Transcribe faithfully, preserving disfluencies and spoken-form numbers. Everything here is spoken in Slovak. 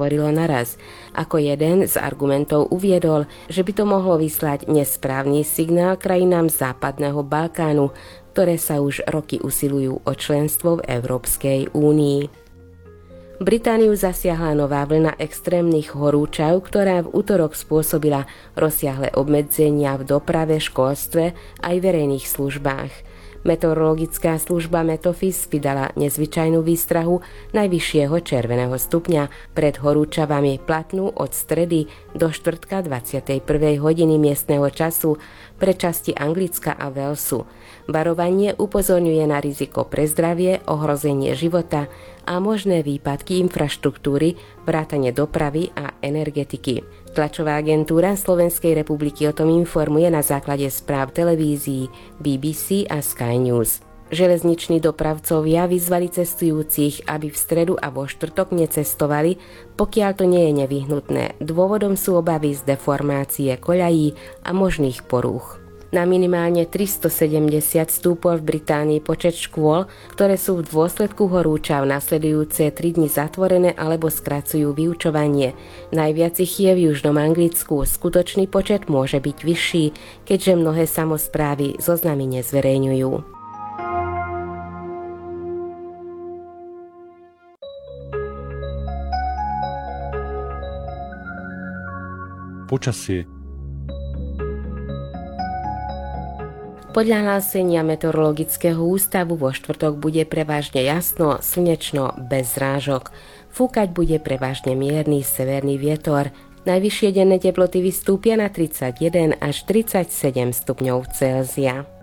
hovorilo naraz. Ako jeden z argumentov uviedol, že by to mohlo vyslať nesprávny signál krajinám západného Balkánu, ktoré sa už roky usilujú o členstvo v Európskej únii. Britániu zasiahla nová vlna extrémnych horúčav, ktorá v utorok spôsobila rozsiahle obmedzenia v doprave, školstve aj verejných službách. Meteorologická služba Metofis vydala nezvyčajnú výstrahu najvyššieho červeného stupňa pred horúčavami platnú od stredy do štvrtka dvadsiatej prvej hodiny miestneho času pre časti Anglicka a Walesu. Varovanie upozorňuje na riziko pre zdravie, ohrozenie života a možné výpadky infraštruktúry, vrátane dopravy a energetiky. Tlačová agentúra Slovenskej republiky o tom informuje na základe správ televízií bé bé cé a Sky News. Železniční dopravcovia vyzvali cestujúcich, aby v stredu a vo štvrtok necestovali, pokiaľ to nie je nevyhnutné. Dôvodom sú obavy z deformácie koľají a možných porúch. Na minimálne tristosedemdesiat stúpol v Británii počet škôl, ktoré sú v dôsledku horúčav nasledujúce tri dni zatvorené alebo skracujú vyučovanie. Najviac ich je v južnom Anglicku. Skutočný počet môže byť vyšší, keďže mnohé samosprávy zoznamy nezverejňujú. Počasie. Podľa hlásenia Meteorologického ústavu vo štvrtok bude prevažne jasno, slnečno, bez zrážok. Fúkať bude prevažne mierny severný vietor. Najvyššie denné teploty vystúpia na tridsaťjeden až tridsaťsedem stupňov Celzia.